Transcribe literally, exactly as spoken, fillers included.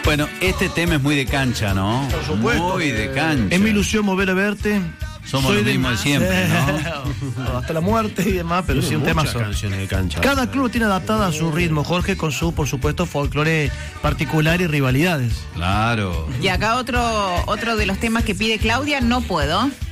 Bueno, este tema es muy de cancha, ¿no? Por supuesto. Muy de cancha. Es mi ilusión volver a verte. Somos lo mismo de siempre, ¿no? Hasta la muerte y demás, pero sí un tema solo. Canciones de cancha. Cada club tiene adaptada a su ritmo, Jorge, con su, por supuesto, folclore particular y rivalidades. Claro. Y acá otro, otro de los temas que pide Claudia, No Puedo.